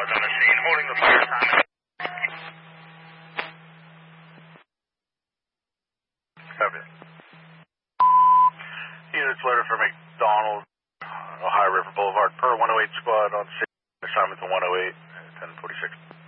squads on the scene, holding the fire time. Copy. Units letter for McDonald, Ohio River Boulevard, per 108 squad on scene, assignment to 108, 1046.